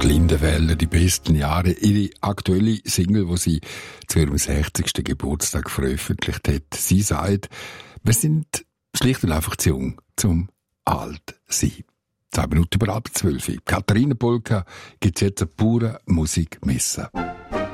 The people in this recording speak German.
Lindenfelder, die besten Jahre, ihre aktuelle Single, die sie zu ihrem 60. Geburtstag veröffentlicht hat. Sie sagt, wir sind schlicht und einfach zu jung, zum alt sein. 2 Minuten über halb 12. Katharina Polka gibt jetzt eine pure Musikmesse.